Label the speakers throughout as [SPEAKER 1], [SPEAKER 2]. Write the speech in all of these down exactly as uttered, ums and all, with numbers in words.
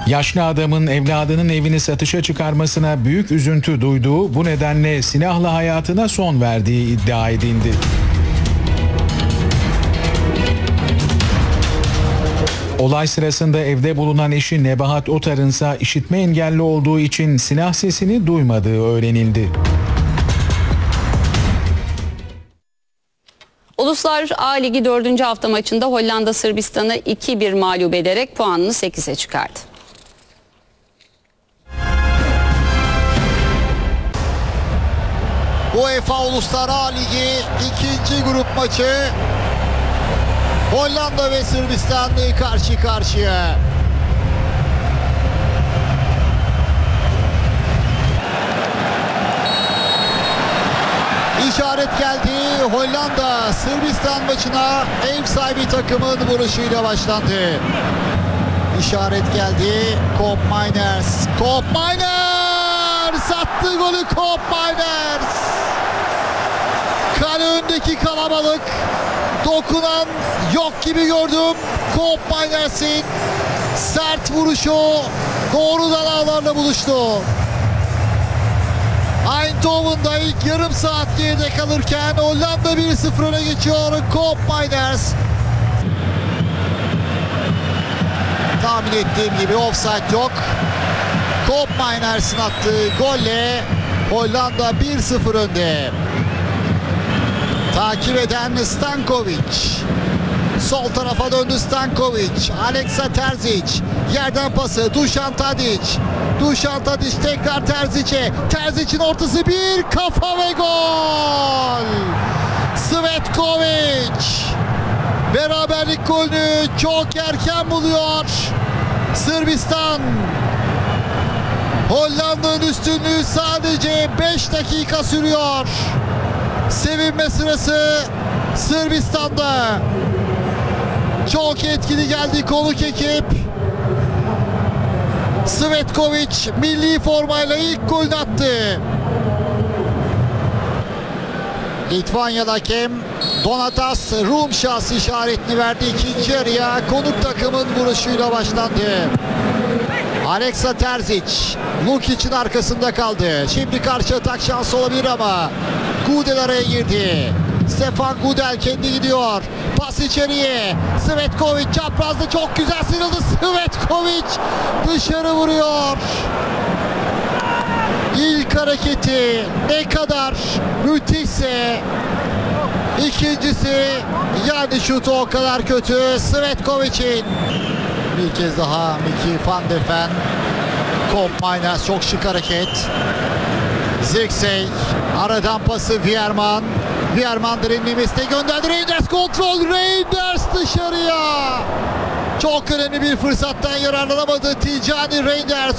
[SPEAKER 1] Yaşlı adamın evladının evini satışa çıkarmasına büyük üzüntü duyduğu, bu nedenle silahla hayatına son verdiği iddia edildi. Olay sırasında evde bulunan eşi Nebahat Otar'ın ise işitme engelli olduğu için silah sesini duymadığı öğrenildi.
[SPEAKER 2] Uluslar A Ligi dördüncü hafta maçında Hollanda Sırbistan'ı iki bir mağlup ederek puanını sekize çıkardı.
[SPEAKER 3] UEFA Uluslar A Ligi ikinci grup maçı. Hollanda ve Sırbistan karşı karşıya. İşaret geldi. Hollanda Sırbistan maçına ev sahibi takımın vuruşuyla başlandı. İşaret geldi. Koop Meiners. Koop Meiners attı golü. Koop Meiners. Kale önündeki kalabalık. Dokunan yok gibi gördüm. Koop Meiners'in sert vuruşu doğrudan ağlarla buluştu. Eindhoven'da ilk yarım saat geride kalırken Hollanda bir sıfır öne geçiyor. Koop Meiners. Tahmin ettiğim gibi offside yok. Koop Meiners'in attığı golle Hollanda bir sıfır önde. Takip eden Stankovic. Sol tarafa döndü Stankovic. Aleksa Terzic. Yerden pası. Dušan Tadić. Dušan Tadić tekrar Terzic'e. Terzic'in ortası, bir kafa ve gol. Svetkovic. Beraberlik golünü çok erken buluyor Sırbistan. Hollanda'nın üstünlüğü sadece beş dakika sürüyor. Sevinme sırası Sırbistan'da. Çok etkili geldi konuk ekip. Svetkovic milli formayla ilk golünü attı. Litvanya'da hakem Donatas Rumšas işaretini verdi. İkinci yarıya konuk takımın vuruşuyla başlandı. Aleksa Terzic Lukic'in arkasında kaldı. Şimdi karşı atak şansı olabilir ama Gudel araya girdi. Stefan Gudel kendi gidiyor. Pas içeriye. Svetkovic çaprazda çok güzel sıyrıldı. Svetkovic dışarı vuruyor. İlk hareketi ne kadar müthişse ikincisi, yani şutu o kadar kötü. Svetkovic'in bir kez daha Miki van de Ven. Koop Meiners çok şık hareket. Zirkzee aradan pası Veerman. Veerman derinlemesine gönderdi. Reinders kontrol. Reinders dışarıya. Çok önemli bir fırsattan yararlanamadı Tijani Reinders.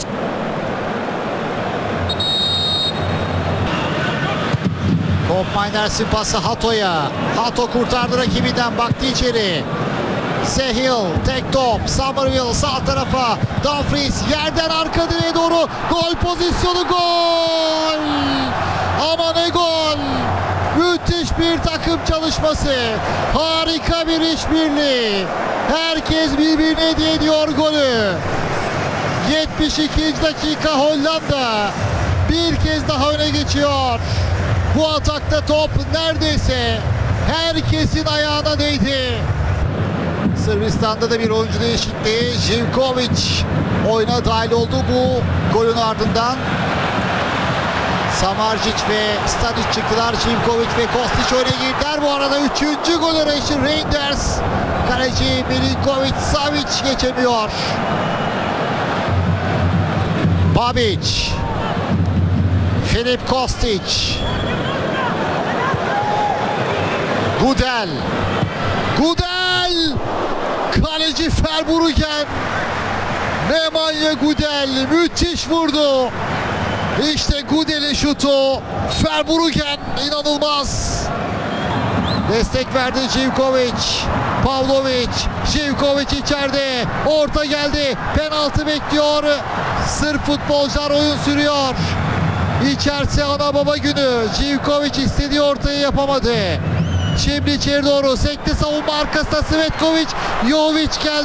[SPEAKER 3] Koop Meiners'in pası Hato'ya. Hato kurtardı rakibinden, baktı içeri. Sehil tek top. Summerville sağ tarafa. Dumfries yerden arka direğe doğru. Gol pozisyonu, gol. Ama ne gol. Müthiş bir takım çalışması. Harika bir işbirliği. Herkes birbirine hediye ediyor golü. yetmiş ikinci dakika Hollanda bir kez daha öne geçiyor. Bu atakta top neredeyse herkesin ayağına değdi. Sırbistan'da da bir oyuncu değişikliği. Živković oyuna dahil oldu bu golün ardından. Samardzic ve Stanic çıktılar. Živković ve Kostić oyuna girdiler. Bu arada üçüncü gol arayışı Reinders. Kaleci Milinkovic Savic geçemiyor. Babic. Filip Kostić. Gudel. Gudel. Kaleci Verbruggen. Nemanja Gudel müthiş vurdu. İşte Gudel'in şutu. Verbruggen inanılmaz. Destek verdi Živković. Pavlovic. Živković içeride. Orta geldi. Penaltı bekliyor. Sırp futbolcular oyun sürüyor. İçerisi ana baba günü. Živković istediği ortayı yapamadı. Şimdi içeri doğru sekti savunma arkasında Svetkovic. Jovic geldi.